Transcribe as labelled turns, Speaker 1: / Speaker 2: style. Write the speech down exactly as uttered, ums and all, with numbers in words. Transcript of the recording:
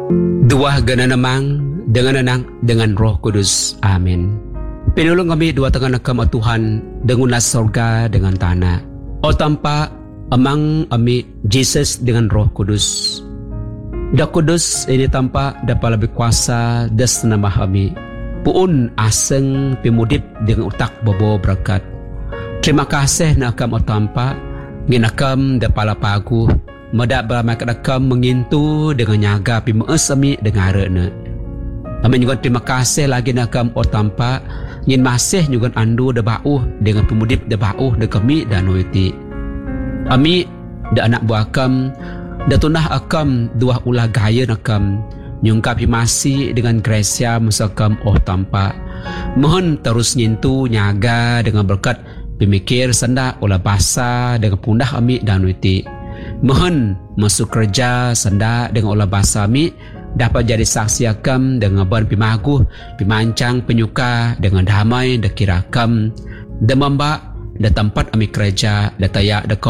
Speaker 1: Dua gana namang dengan anak dengan Roh Kudus. Amin. Pinulong kami dua tangan nakam o Tuhan dengan sorga dengan tanah. O tampa amang ami Jesus dengan Roh Kudus. Da Kudus ini tampa dapat lebih kuasa das nama kami. Puun aseng pimudip dengan utak bobo berkat. Terima kasih nakam o tampa nginakam da pala pagu. Madak beramai kadakam mengintu dengan nyaga pimeus ami dengan harana. Kami juga terima kasih lagi nakam o tampa ngin masih juga andu da bauh dengan pemudip da bauh da kami dan nuiti. Ami da anak buah akam da tunah akam dua ulah gaya nakam nyungkapi masih dengan Gracia musakam o tampa. Mohon terus ngintu nyaga dengan berkat pemikir senda ulah basa dengan pundah ami dan nuiti. Mohon masuk kerja senda dengan olah bahasa mi dapat jadi saksi akam dengan ban pimaguh, pimancang penyuka dengan damai da kira akam, da mamba da tempat ami kerja da tayak da